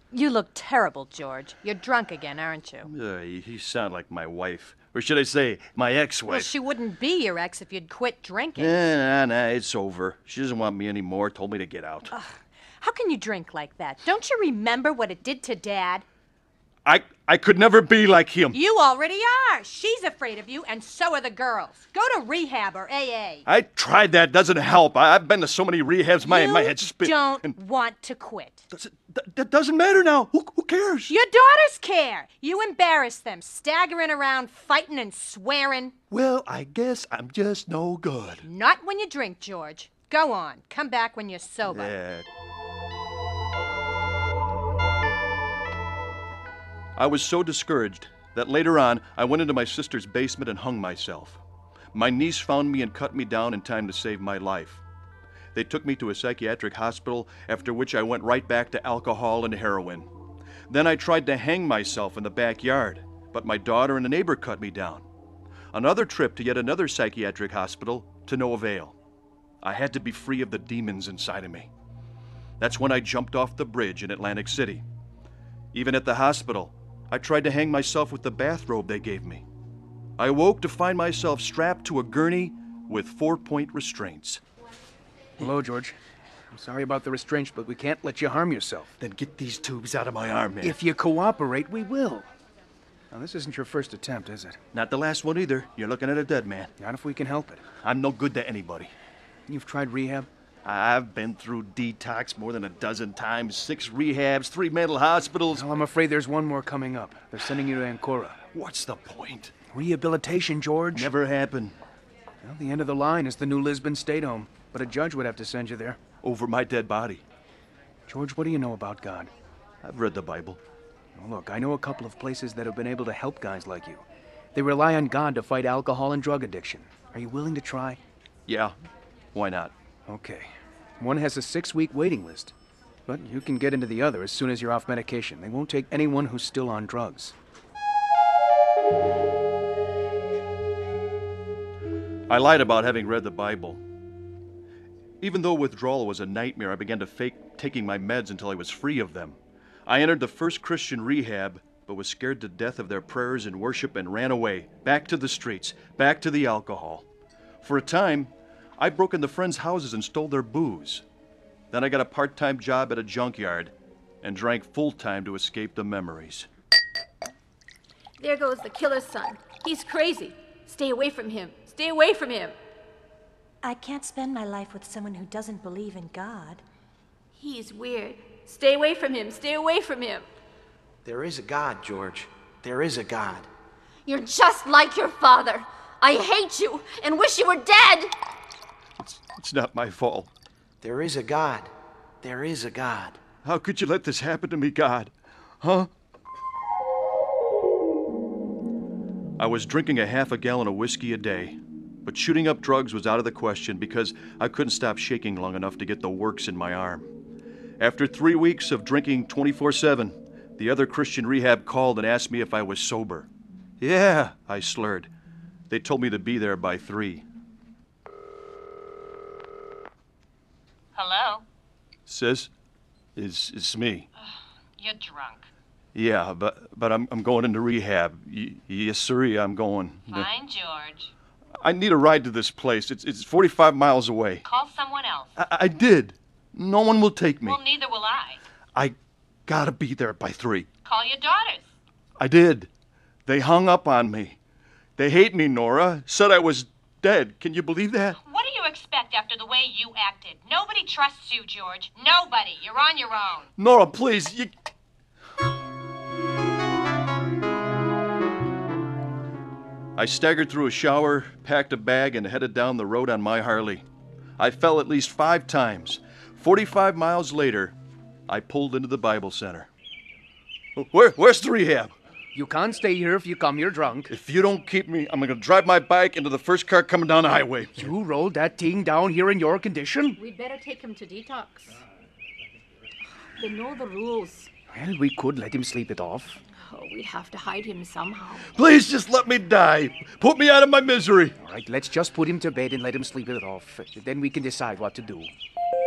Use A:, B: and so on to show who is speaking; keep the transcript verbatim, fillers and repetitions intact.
A: You look terrible, George. You're drunk again, aren't you?
B: Uh, you, you sound like my wife. Or should I say, my ex-wife.
A: Well, she wouldn't be your ex if you'd quit drinking.
B: Eh, nah, nah, it's over. She doesn't want me anymore. Told me to get out.
A: Ugh, how can you drink like that? Don't you remember what it did to Dad?
B: I I could never be like him.
A: You already are. She's afraid of you, and so are the girls. Go to rehab or A A.
B: I tried that. Doesn't help. I, I've been to so many rehabs. My,
A: you
B: my head's spin.
A: don't
B: and
A: want to quit.
B: does it, th- that doesn't matter now. Who, who cares?
A: Your daughters care. You embarrass them, staggering around, fighting and swearing.
B: Well, I guess I'm just no good.
A: Not when you drink, George. Go on. Come back when you're sober.
B: Yeah. I was so discouraged that later on I went into my sister's basement and hung myself. My niece found me and cut me down in time to save my life. They took me to a psychiatric hospital, after which I went right back to alcohol and heroin. Then I tried to hang myself in the backyard, but my daughter and a neighbor cut me down. Another trip to yet another psychiatric hospital, to no avail. I had to be free of the demons inside of me. That's when I jumped off the bridge in Atlantic City. Even at the hospital, I tried to hang myself with the bathrobe they gave me. I awoke to find myself strapped to a gurney with four-point restraints.
C: Hello, George. I'm sorry about the restraints, but we can't let you harm yourself.
B: Then get these tubes out of my arm, man.
C: If you cooperate, we will. Now, this isn't your first attempt, is it?
B: Not the last one either. You're looking at a dead man.
C: Not if we can help it.
B: I'm no good to anybody.
C: You've tried rehab?
B: I've been through detox more than a dozen times, six rehabs, three mental hospitals.
C: Well, I'm afraid there's one more coming up. They're sending you to Ancora.
B: What's the point?
C: Rehabilitation, George.
B: Never happened.
C: Well, the end of the line is the New Lisbon State Home, but a judge would have to send you there.
B: Over my dead body.
C: George, what do you know about God?
B: I've read the Bible.
C: Well, look, I know a couple of places that have been able to help guys like you. They rely on God to fight alcohol and drug addiction. Are you willing to try?
B: Yeah, why not?
C: Okay. One has a six-week waiting list, but you can get into the other as soon as you're off medication. They won't take anyone who's still on drugs.
B: I lied about having read the Bible. Even though withdrawal was a nightmare, I began to fake taking my meds until I was free of them. I entered the first Christian rehab, but was scared to death of their prayers and worship and ran away, back to the streets, back to the alcohol. For a time, I broke into friends' houses and stole their booze. Then I got a part-time job at a junkyard and drank full-time to escape the memories.
D: There goes the killer's son. He's crazy. Stay away from him. Stay away from him.
E: I can't spend my life with someone who doesn't believe in God.
D: He's weird. Stay away from him. Stay away from him.
F: There is a God, George. There is a God.
D: You're just like your father. I hate you and wish you were dead.
B: It's, it's not my fault.
F: There is a God. There is a God.
B: How could you let this happen to me, God? Huh? I was drinking a half a gallon of whiskey a day, but shooting up drugs was out of the question because I couldn't stop shaking long enough to get the works in my arm. After three weeks of drinking twenty-four seven, the other Christian rehab called and asked me if I was sober. Yeah, I slurred. They told me to be there by three.
A: Hello?
B: Sis, it's, it's me.
A: You're drunk.
B: Yeah, but but I'm I'm going into rehab. Y- yes, sir, I'm going.
A: Fine, George.
B: I need a ride to this place. It's it's forty-five miles away.
A: Call someone else.
B: I, I did. No one will take me.
A: Well, neither will I.
B: I gotta be there by three.
A: Call your daughters.
B: I did. They hung up on me. They hate me, Nora. Said I was dead. Can you believe that?
A: What do you expect after the way you acted? Nobody trusts you, George. Nobody. You're on your own.
B: Nora, please. You... I staggered through a shower, packed a bag, and headed down the road on my Harley. I fell at least five times. Forty-five miles later, I pulled into the Bible Center. Where, where's the rehab?
C: You can't stay here if you come here drunk.
B: If you don't keep me, I'm gonna drive my bike into the first car coming down the highway.
C: You rolled that thing down here in your condition?
D: We'd better take him to detox. They know the rules.
C: Well, we could let him sleep it off.
D: Oh, we'd have to hide him somehow.
B: Please just let me die. Put me out of my misery.
C: All right, let's just put him to bed and let him sleep it off. Then we can decide what to do.